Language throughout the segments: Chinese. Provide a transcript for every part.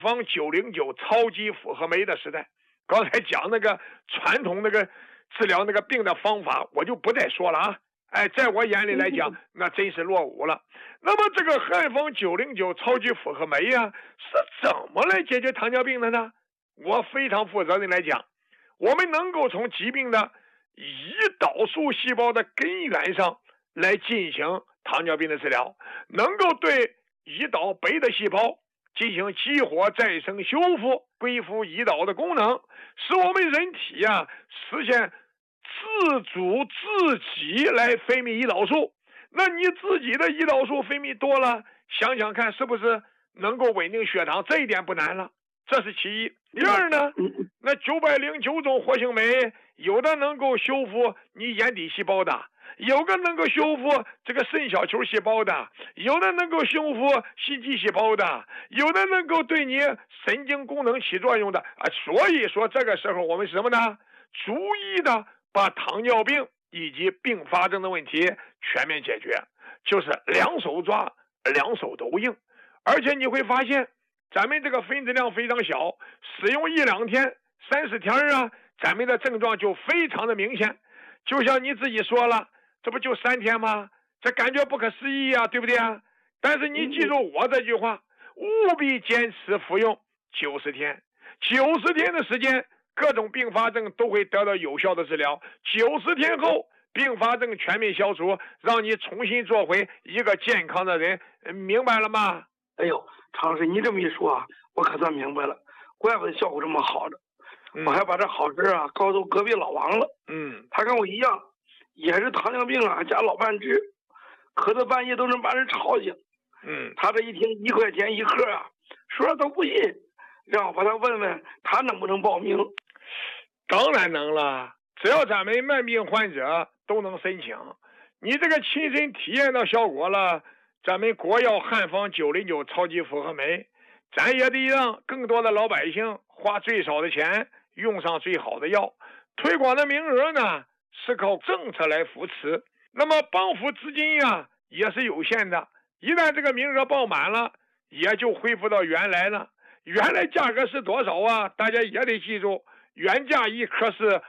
方909超级复合酶的时代。刚才讲那个传统那个治疗那个病的方法，我就不再说了啊。在我眼里来讲，那真是落伍了。那么这个汉方909超级复合酶呀，是怎么来解决糖尿病的呢？我非常负责任来讲，我们能够从疾病的胰岛素细胞的根源上来进行糖尿病的治疗，能够对胰岛白的细胞进行激活、再生、修复，恢复胰岛的功能，使我们人体呀实现自主自己来分泌胰岛素。那你自己的胰岛素分泌多了，想想看是不是能够稳定血糖？这一点不难了，这是其一。第二呢，那909种活性酶，有的能够修复你眼底细胞的，有个能够修复这个肾小球细胞的，有的能够修复心肌细胞的，有的能够对你神经功能起作用的啊。所以说这个时候我们什么呢？逐一的把糖尿病以及并发症的问题全面解决，就是两手抓，两手都硬。而且你会发现咱们这个分子量非常小，使用1-2天、30天啊，咱们的症状就非常的明显。就像你自己说了，这不就3天吗？这感觉不可思议啊，对不对啊？但是你记住我这句话，务必坚持服用90天，90天的时间，各种并发症都会得到有效的治疗。90天后，并发症全面消除，让你重新做回一个健康的人，明白了吗？ 哎呦，常老师，你这么一说啊，我可算明白了，怪不得效果这么好的。我还把这好事啊告诉隔壁老王了。他跟我一样，也是糖尿病啊加老半只，咳到半夜都能把人吵醒。他这一听1块钱1盒啊，说都不信，让我把他问问他能不能报名。 当然能了，只要咱们慢病患者都能申请。你这个亲身体验到效果了，咱们国药汉方909超级复合酶，咱也得让更多的老百姓花最少的钱用上最好的药。推广的名额呢是靠政策来扶持，那么帮扶资金呀也是有限的，一旦这个名额爆满了，也就恢复到原来了。原来价格是多少啊？大家也得记住，原价1颗是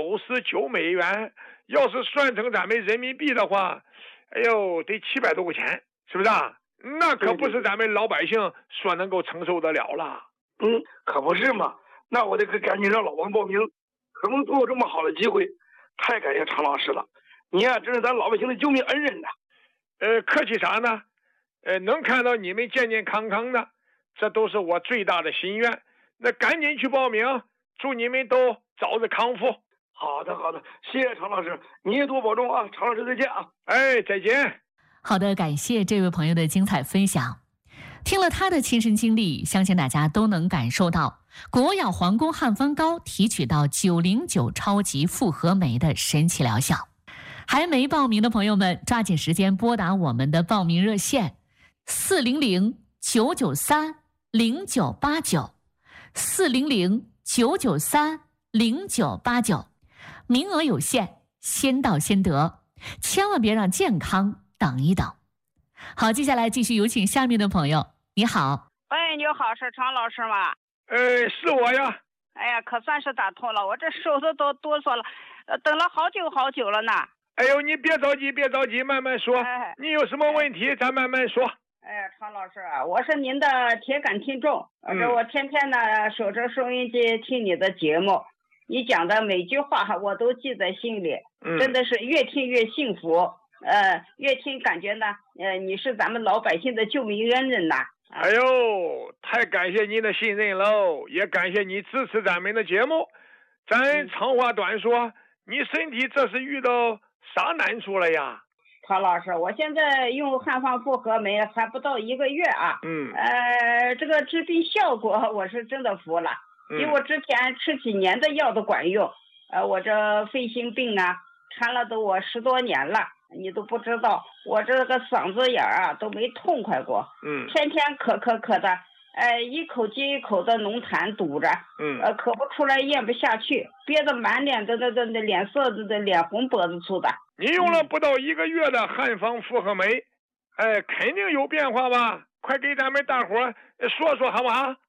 99美元，要是算成咱们人民币的话，哎呦，得700多块钱，是不是啊？那可不是咱们老百姓所能够承受得了了。 可不是嘛。那我得赶紧让老王报名，可能给我这么好的机会，太感谢常老师了。你呀，真是咱老百姓的救命恩人呐。 客气啥呢？能看到你们健健康康的，这都是我最大的心愿。那赶紧去报名，祝你们都早日康复。 好的，谢谢常老师，你也多保重啊。常老师再见啊。 再见。 好的，感谢这位朋友的精彩分享。听了他的亲身经历，相信大家都能感受到国药皇宫汉方膏提取到909超级复合酶的神奇疗效。还没报名的朋友们，抓紧时间拨打我们的报名热线400-993-0989 400-993-0989，名额有限，先到先得，千万别让健康等一等。好，接下来继续有请下面的朋友。你好。 喂，你好，是常老师吗？ 是我呀。 哎呀，可算是打通了，我这手都哆嗦了，等了好久了呢。 哎呦，你别着急，慢慢说。你有什么问题咱慢慢说。 常老师啊，我是您的铁杆听众，我天天呢守着收音机听你的节目，你讲的每句话我都记在心里，真的是越听越幸福。越听感觉呢，你是咱们老百姓的救命恩人呐。 哎呦，太感谢您的信任喽，也感谢你支持咱们的节目。咱长话短说，你身体这是遇到啥难处了呀？ 常老师，我现在用汉方复合酶还不到1个月啊。这个治病效果我是真的服了，比我之前吃几年的药都管用。我这肺心病啊，缠了都我10多年了，你都不知道，我这个嗓子眼啊都没痛快过。天天咳的，一口接一口的浓痰堵着，咳不出来，咽不下去，憋得满脸的脸色的脸红脖子粗的。 你用了不到1个月的汉方复合酶，肯定有变化吧？快给咱们大伙说说好不好？